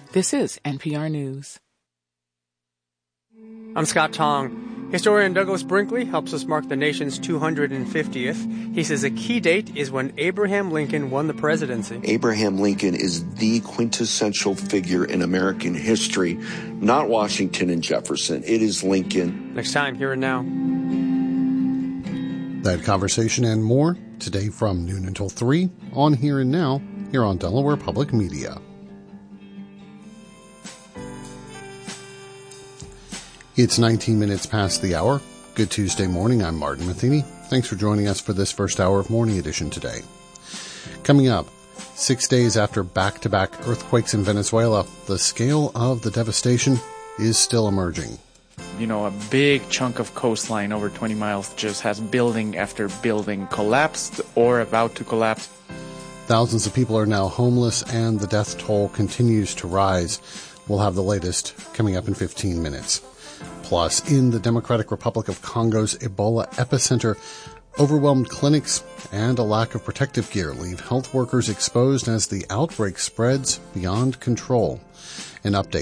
This is NPR News. I'm Scott Tong. Historian Douglas Brinkley helps us mark the nation's 250th. He says a key date is when Abraham Lincoln won the presidency. Abraham Lincoln is the quintessential figure in American history, not Washington and Jefferson. It is Lincoln. Next time, Here and Now. That conversation and more today from noon until 3 on Here and Now here on Delaware Public Media. It's 19 minutes past the hour. Good Tuesday morning. I'm Martin Matheny. Thanks for joining us for this first hour of Morning Edition today. Coming up, 6 days after back-to-back earthquakes in Venezuela, the scale of the devastation is still emerging. A big chunk of coastline over 20 miles just has building after building collapsed or about to collapse. Thousands of people are now homeless and the death toll continues to rise. We'll have the latest coming up in 15 minutes. Plus, in the Democratic Republic of Congo's Ebola epicenter, overwhelmed clinics and a lack of protective gear leave health workers exposed as the outbreak spreads beyond control. An update